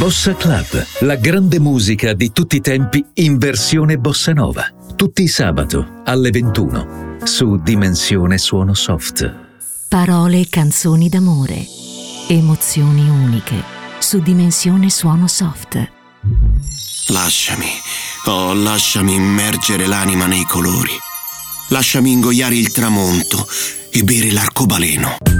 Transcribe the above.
Bossa Club, la grande musica di tutti i tempi in versione bossa nova. Tutti i sabato alle 21 su Dimensione Suono Soft. Parole e canzoni d'amore, emozioni uniche su Dimensione Suono Soft. Lasciami immergere l'anima nei colori. Lasciami ingoiare il tramonto e bere l'arcobaleno.